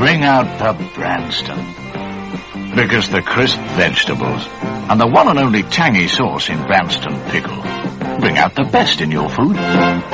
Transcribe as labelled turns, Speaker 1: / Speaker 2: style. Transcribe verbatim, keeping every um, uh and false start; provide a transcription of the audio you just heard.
Speaker 1: bring out the Branston. Because the crisp vegetables and the one and only tangy sauce in Branston Pickle bring out the best in your food.